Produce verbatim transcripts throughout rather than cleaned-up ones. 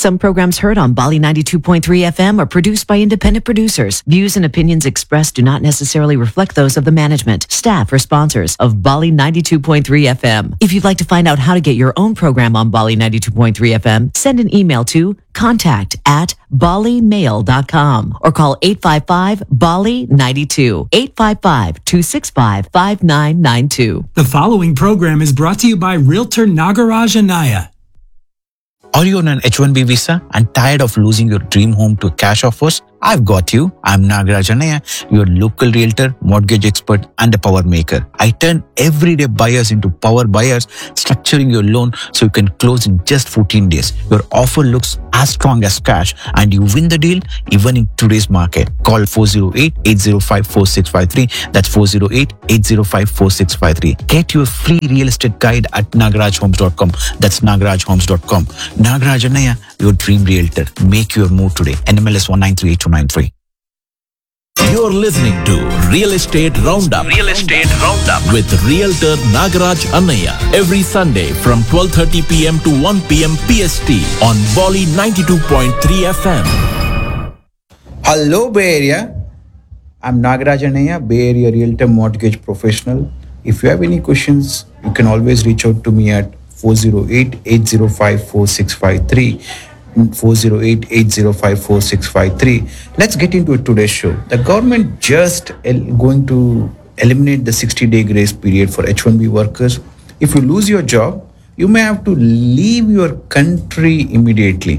Some programs heard on Bali ninety-two point three F M are produced by independent producers. Views and opinions expressed do not necessarily reflect those of the management, staff, or sponsors of Bali ninety-two point three F M. If you'd like to find out how to get your own program on Bali ninety-two point three F M, send an email to contact at bali mail dot com or call eight five five Bali ninety-two, eight five five, two six five, five nine nine two. The following program is brought to you by Realtor Nagaraj Anaya. Are you on an H one B visa and tired of losing your dream home to cash offers? I've got you. I'm Nagaraj Anaya, your local realtor, mortgage expert, and a power maker. I turn everyday buyers into power buyers, structuring your loan so you can close in just fourteen days. Your offer looks as strong as cash and you win the deal even in today's market. Call four oh eight, eight oh five, four six five three. That's four oh eight, eight oh five, four six five three. Get your free real estate guide at nagaraj homes dot com. That's nagaraj homes dot com. Nagaraj Anaya, your dream realtor. Make your move today. N M L S one nine three eight two nine three. You're listening to Real Estate Roundup. Real Estate Roundup with Realtor Nagaraj Anaya every Sunday from twelve thirty p.m. to one p.m. P S T on Bali ninety-two point three F M. Hello Bay Area. I'm Nagaraj Anaya, Bay Area Realtor Mortgage Professional. If you have any questions, you can always reach out to me at four oh eight, eight oh five, four six five three. four oh eight, eight oh five, four six five three. Let's get into today's show. The government just el- going to eliminate the sixty-day grace period for H one B workers. If you lose your job, you may have to leave your country immediately.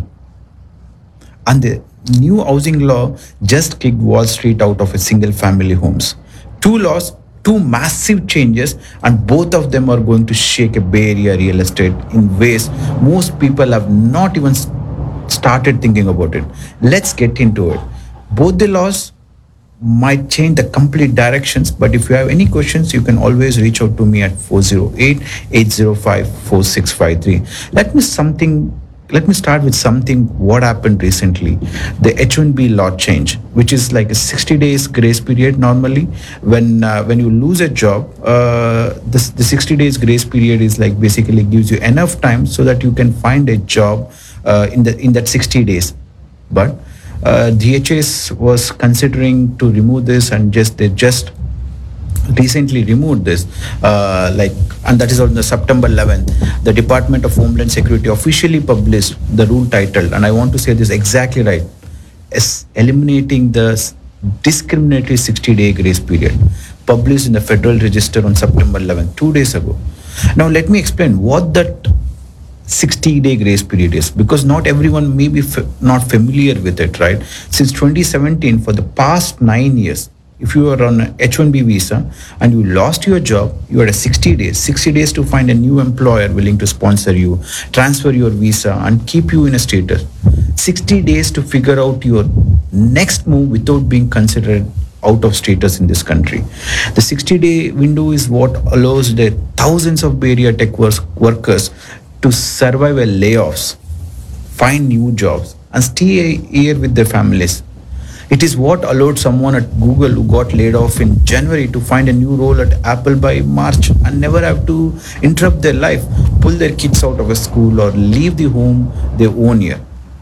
And the new housing law just kicked Wall Street out of a single family homes. Two laws, two massive changes, and both of them are going to shake a Bay Area real estate in ways most people have not even started thinking about it. Let's get into it. Both the laws might change the complete directions, but if you have any questions, you can always reach out to me at four oh eight, eight oh five, four six five three. Let me something let me start with something what happened recently. The H one B law change, which is like a sixty days grace period normally. When uh, when you lose a job, uh, this, the sixty days grace period is like basically gives you enough time so that you can find a job Uh, in the in that sixty days, but uh, D H S was considering to remove this, and just they just recently removed this. Uh, like, and that is on the September eleventh. The Department of Homeland Security officially published the rule titled, and I want to say this exactly right, is eliminating the discriminatory sixty-day grace period, published in the Federal Register on September eleventh, two days ago. Now, let me explain what that sixty-day grace period is, because not everyone may be f- not familiar with it, right? Since twenty seventeen, for the past nine years, if you are on a H one B visa and you lost your job, you had a sixty days, sixty days to find a new employer willing to sponsor you, transfer your visa, and keep you in a status. sixty days to figure out your next move without being considered out of status in this country. The sixty-day window is what allows the thousands of Bay Area tech workers to survive a layoffs, find new jobs, and stay here with their families. It is what allowed someone at Google who got laid off in January to find a new role at Apple by March and never have to interrupt their life, pull their kids out of a school, or leave the home they own here.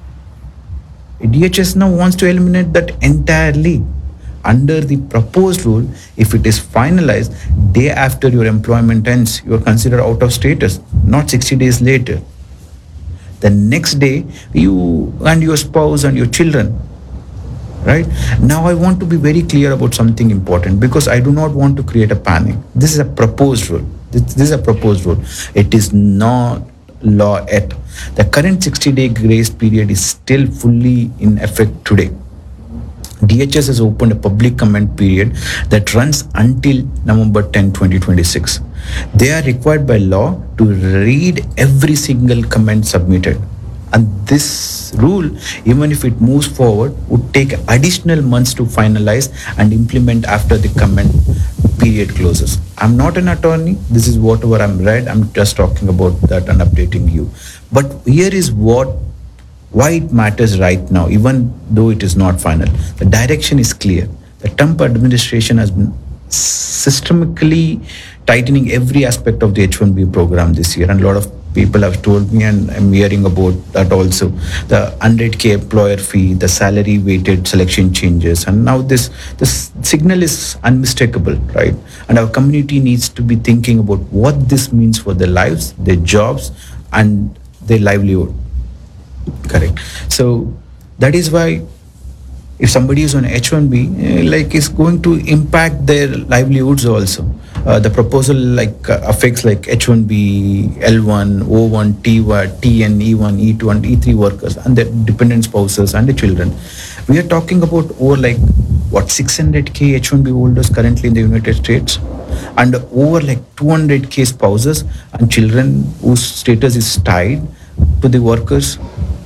D H S now wants to eliminate that entirely. Under the proposed rule, if it is finalized, day after your employment ends, you are considered out of status, not sixty days later. The next day, you and your spouse and your children, right? Now I want to be very clear about something important, because I do not want to create a panic. This is a proposed rule. This, this is a proposed rule. It is not law yet. The current sixty-day grace period is still fully in effect today. D H S has opened a public comment period that runs until November tenth, twenty twenty-six. They are required by law to read every single comment submitted. And this rule, even if it moves forward, would take additional months to finalize and implement after the comment period closes. I'm not an attorney. This is whatever I'm read. I'm just talking about that and updating you. But here is what why it matters right now, even though it is not final. The direction is clear. The Trump administration has been systematically tightening every aspect of the H one B program this year, and a lot of People have told me, and I'm hearing about that also. The one hundred k employer fee, the salary weighted selection changes, and now this this signal is unmistakable, right? And our community needs to be thinking about what this means for their lives, their jobs, and their livelihood. Correct. So that is why if somebody is on H one B, eh, like it's going to impact their livelihoods also. Uh, the proposal like uh, affects like H one B, L one, O one, T one, T N, E one, E two, and E three workers and their dependent spouses and the children. We are talking about over like what six hundred k H one B holders currently in the United States, and over like two hundred k spouses and children whose status is tied to the workers.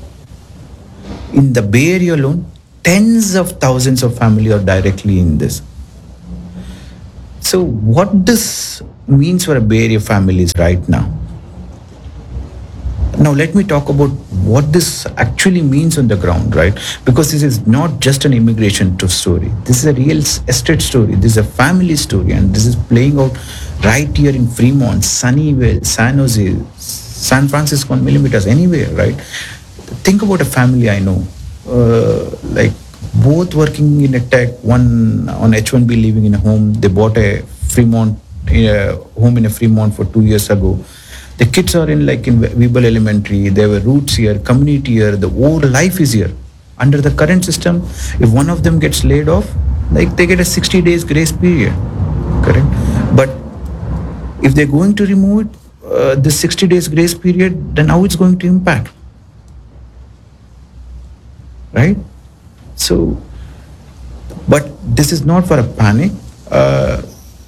In the Bay Area alone, tens of thousands of families are directly in this. So what this means for a Bay Area families right now? Now let me talk about what this actually means on the ground, right? Because this is not just an immigration to story. This is a real estate story. This is a family story, and this is playing out right here in Fremont, Sunnyvale, San Jose, San Francisco, millimeters, anywhere, right? Think about a family I know, uh, like both working in a tech, one on H one B living in a home. They bought a Fremont, a home in a Fremont for two years ago. The kids are in like in Weeble Elementary. They have roots here, community here. The whole life is here. Under the current system, if one of them gets laid off, like they get a sixty days grace period, correct? But if they're going to remove it, uh, the sixty days grace period, then how it's going to impact, right? So, but this is not for a panic. Uh,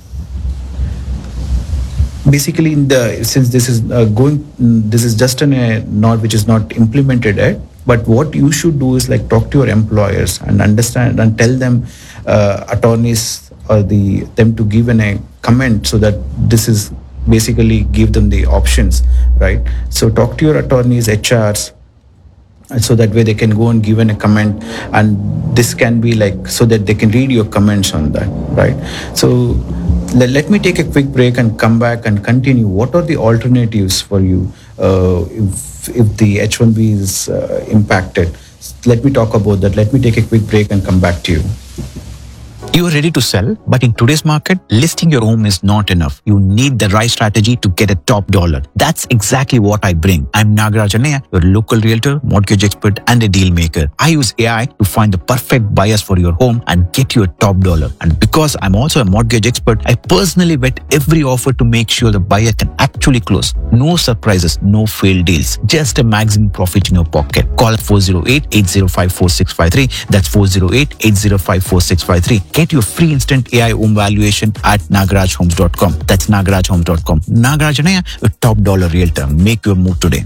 basically, in the since this is uh, going, this is just an, a nod which is not implemented yet. But what you should do is like talk to your employers and understand and tell them, uh, attorneys or the them to give an, a comment so that this is basically give them the options, right? So talk to your attorneys, H Rs. And so that way they can go and give in a comment, and this can be like so that they can read your comments on that, right? So let, let me take a quick break and come back and continue. What are the alternatives for you uh, if if the H one B is uh, impacted? Let me talk about that. Let me take a quick break and come back to you. You are ready to sell, but in today's market, listing your home is not enough. You need the right strategy to get a top dollar. That's exactly what I bring. I'm Nagaraj Annaiah, your local realtor, mortgage expert, and a deal maker. I use A I to find the perfect buyers for your home and get you a top dollar. And because I'm also a mortgage expert, I personally vet every offer to make sure the buyer can actually close. No surprises, no failed deals, just a maximum profit in your pocket. Call four oh eight, eight oh five, four six five three. That's four oh eight, eight oh five, four six five three. Get your free instant A I home valuation at nagaraj homes dot com. That's nagaraj homes dot com. Nagaraj Annaiah, a top dollar realtor. Make your move today.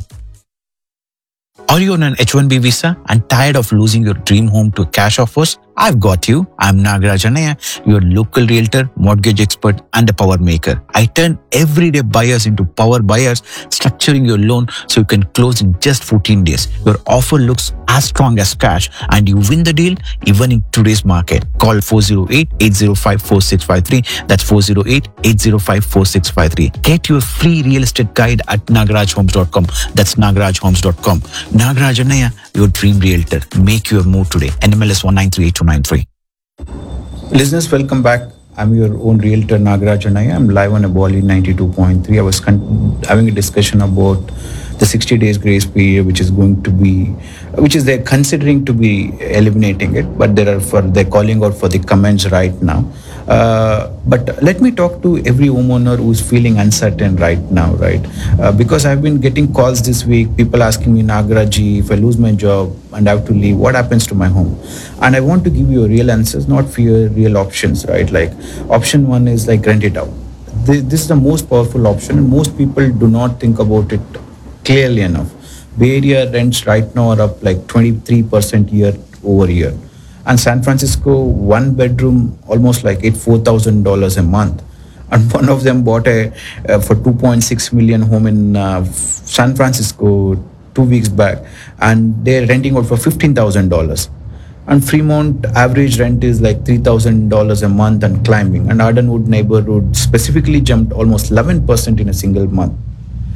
Are you on an H one B visa and tired of losing your dream home to cash offers? I've got you. I'm Nagaraj Annaiah, your local realtor, mortgage expert, and a power maker. I turn everyday buyers into power buyers, structuring your loan so you can close in just fourteen days. Your offer looks as strong as cash, and you win the deal even in today's market. Call four oh eight, eight oh five, four six five three. That's four oh eight, eight oh five, four six five three. Get your free real estate guide at nagaraj homes dot com. That's nagaraj homes dot com. Nagaraj Annaiah, your dream realtor. Make your move today. N M L S one nine three eight two nine three. Listeners, welcome back. I'm your own realtor, Nagaraj Annaiah. I'm live on Aboli ninety-two point three. I was con- having a discussion about the sixty days grace period, which is going to be, which is they're considering to be eliminating it, but there are for they're calling out for the comments right now. Uh, but let me talk to every homeowner who's feeling uncertain right now, right? Uh, because I've been getting calls this week, people asking me, Nagaraji, if I lose my job and I have to leave, what happens to my home? And I want to give you real answers, not fear, real options, right? Like option one is like rent it out. This, this is the most powerful option, and most people do not think about it clearly enough. Bay Area rents right now are up like twenty-three percent year over year. And San Francisco, one bedroom, almost like eighty-four thousand dollars a month. And one of them bought a uh, for two point six million home in uh, San Francisco two weeks back, and they're renting out for fifteen thousand dollars. And Fremont average rent is like three thousand dollars a month and climbing. And Ardenwood neighborhood specifically jumped almost eleven percent in a single month.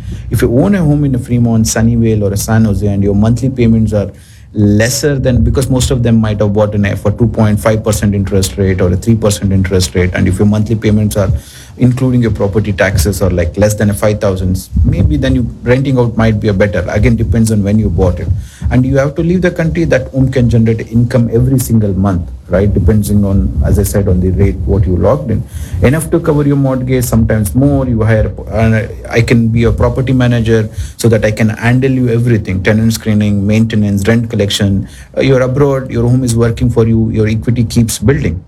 If you own a home in a Fremont, Sunnyvale, or a San Jose, and your monthly payments are lesser than, because most of them might have bought an F for two point five percent interest rate or a three percent interest rate, and if your monthly payments are, including your property taxes, or like less than a five thousand, maybe then you renting out might be a better. Again, depends on when you bought it. And you have to leave the country, that home can generate income every single month, right? Depending on, as I said, on the rate what you logged in. Enough to cover your mortgage, sometimes more. You hire, uh, I can be a property manager so that I can handle you everything: tenant screening, maintenance, rent collection. Uh, you're abroad, your home is working for you, your equity keeps building.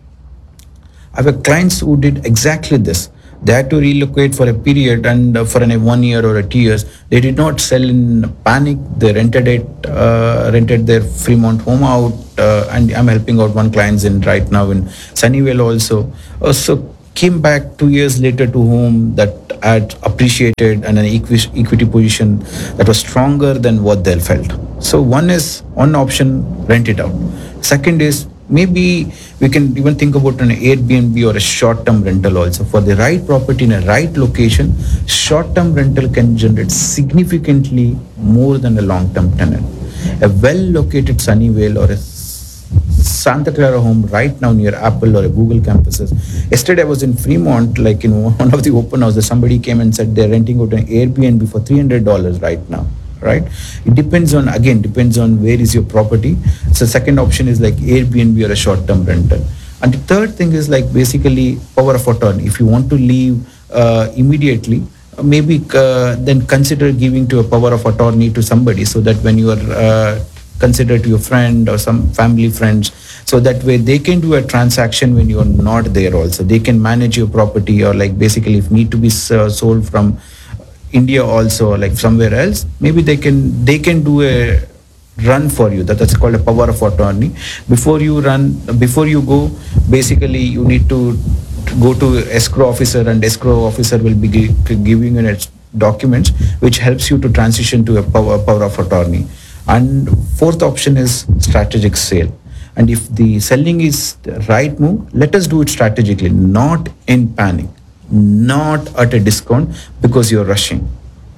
I have clients who did exactly this. They had to relocate for a period, and uh, for an, a one year or a two years, they did not sell in panic. They rented it, uh, rented their Fremont home out, uh, and I'm helping out one client in right now in Sunnyvale also. Uh, so came back two years later to home that had appreciated, and an equi- equity position that was stronger than what they felt. So one is, one option, rent it out. Second is, maybe we can even think about an Airbnb or a short-term rental also. For the right property in a right location, short-term rental can generate significantly more than a long-term tenant. A well-located Sunnyvale or a Santa Clara home right now near Apple or a Google campuses. Yesterday I was in Fremont, like in one of the open houses, somebody came and said they're renting out an Airbnb for three hundred dollars right now. Right, it depends on, again depends on where is your property. So second option is like Airbnb or a short-term rental. And the third thing is like basically power of attorney. If you want to leave uh, immediately, uh, maybe uh, then consider giving to a power of attorney to somebody, so that when you are uh, considered to your friend or some family friends, so that way they can do a transaction when you are not there also. They can manage your property, or like basically if need to be uh, sold from India also, like somewhere else, maybe they can they can do a run for you. That, that's called a power of attorney. Before you run, before you go, basically you need to go to escrow officer, and escrow officer will be gi- giving you documents which helps you to transition to a power, power of attorney. And fourth option is strategic sale. And if the selling is the right move, let us do it strategically, not in panic, not at a discount because you're rushing.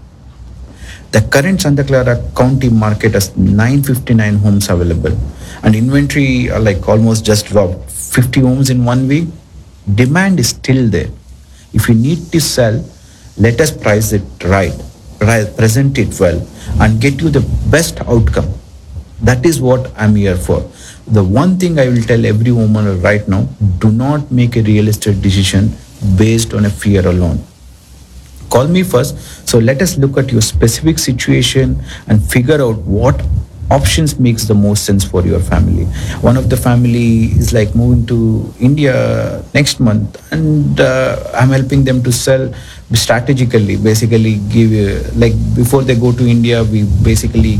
The current Santa Clara County market has nine hundred fifty-nine homes available, and inventory are like almost just dropped. fifty homes in one week. Demand is still there. If you need to sell, let us price it right, present it well, and get you the best outcome. That is what I'm here for. The one thing I will tell every homeowner right now: do not make a real estate decision based on a fear alone. Call me first. So let us look at your specific situation and figure out what options makes the most sense for your family. One of the family is like moving to India next month, and uh, I'm helping them to sell strategically. Basically, give you, like before they go to India, we basically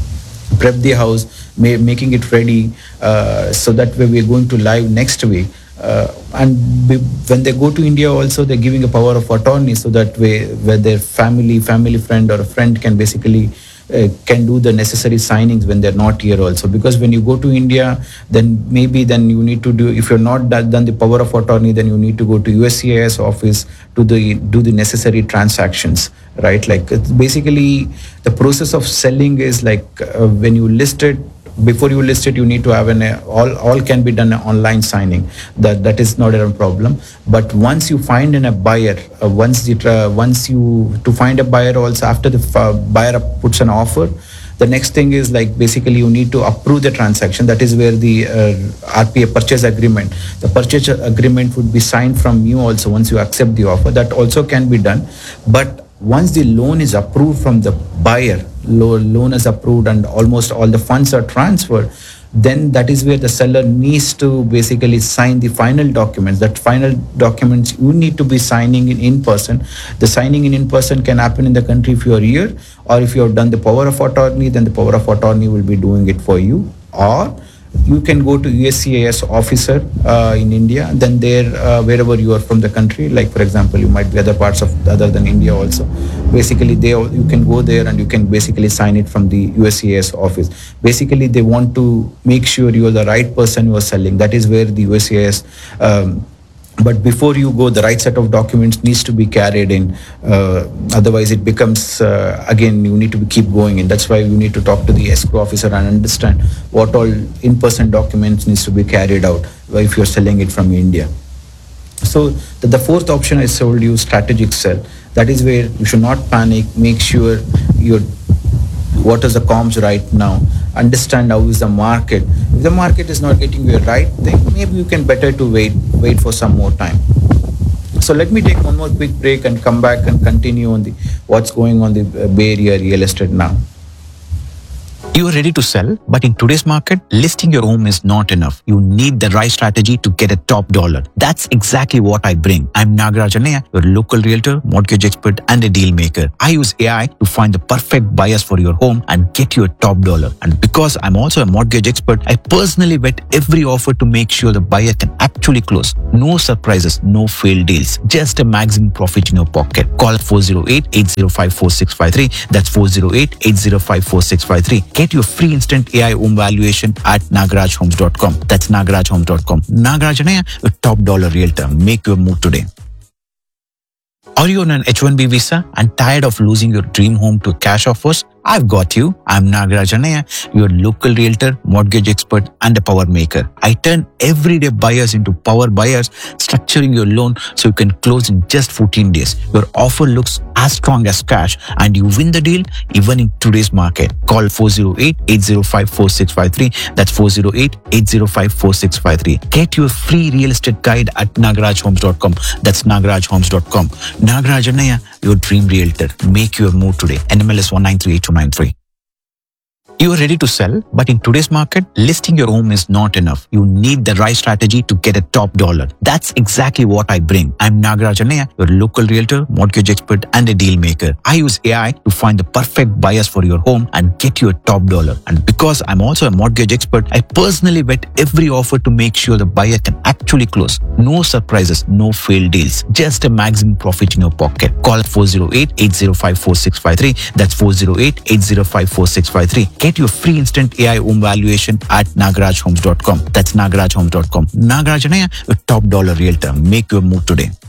prep the house, ma- making it ready, uh, so that way we're going to live next week. Uh, and be, when they go to India also, they're giving a power of attorney, so that way where their family, family friend or a friend can basically uh, can do the necessary signings when they're not here also. Because when you go to India, then maybe then you need to do, if you're not done, done the power of attorney, then you need to go to U S C I S office to the do the necessary transactions, right? Like it's basically the process of selling is like uh, when you list it, before you list it, you need to have an uh, all all can be done online signing. That that is not a problem. But once you find in a buyer, uh, once the uh, once you to find a buyer also, after the uh, buyer puts an offer, the next thing is like basically you need to approve the transaction. That is where the uh, R P A purchase agreement, the purchase agreement would be signed from you also once you accept the offer. That also can be done. But once the loan is approved from the buyer, loan is approved and almost all the funds are transferred, then that is where the seller needs to basically sign the final documents. That final documents you need to be signing in in person. The signing in in person can happen in the country if you are here, or if you have done the power of attorney, then the power of attorney will be doing it for you. Or you can go to U S C I S officer uh, in India, then there uh, wherever you are from the country, like for example you might be other parts of other than India also, basically they you can go there and you can basically sign it from the U S C I S office. Basically they want to make sure you are the right person who are selling. That is where the U S C I S um, But before you go, the right set of documents needs to be carried in. Uh, otherwise, it becomes, uh, again, you need to keep going. And that's why you need to talk to the escrow officer and understand what all in-person documents needs to be carried out if you're selling it from India. So the, the fourth option I told you, strategic sell. That is where you should not panic. Make sure you're what is the comms right now, understand how is the market. If the market is not getting you the right thing, maybe you can better to wait wait for some more time. So let me take one more quick break and come back and continue on the what's going on the Bay Area real estate now. You are ready to sell, but in today's market, listing your home is not enough. You need the right strategy to get a top dollar. That's exactly what I bring. I'm Nagaraj Annaiah, your local realtor, mortgage expert, and a deal maker. I use A I to find the perfect buyers for your home and get you a top dollar. And because I'm also a mortgage expert, I personally vet every offer to make sure the buyer can actually close. No surprises, no failed deals, just a maximum profit in your pocket. Call four oh eight, eight oh five, four six five three. That's four oh eight, eight oh five, four six five three. Get your free instant A I home valuation at nagaraj homes dot com. That's nagaraj homes dot com. Nagaraj Annaiah, a top dollar realtor. Make your move today. Are you on an H one B visa and tired of losing your dream home to cash offers? I've got you. I'm Nagaraj Annaiah, your local realtor, mortgage expert, and a power maker. I turn everyday buyers into power buyers, structuring your loan so you can close in just fourteen days. Your offer looks as strong as cash and you win the deal even in today's market. Call four oh eight, eight oh five, four six five three. That's four oh eight, eight oh five, four six five three. Get your free real estate guide at nagaraj homes dot com. That's nagaraj homes dot com. Nagaraj Annaiah, your dream realtor. Make your move today. N M L S one nine three eight two nine three. You are ready to sell, but in today's market, listing your home is not enough. You need the right strategy to get a top dollar. That's exactly what I bring. I'm Nagaraj Annaiah, your local realtor, mortgage expert, and a deal maker. I use A I to find the perfect buyers for your home and get you a top dollar. And because I'm also a mortgage expert, I personally vet every offer to make sure the buyer can actually close. No surprises, no failed deals, just a maximum profit in your pocket. Call four oh eight, eight oh five, four six five three. That's four oh eight, eight oh five, four six five three. Get your free instant A I home valuation at nagaraj homes dot com. That's nagaraj homes dot com. Nagaraj Annaiah, a top dollar realtor. Make your move today.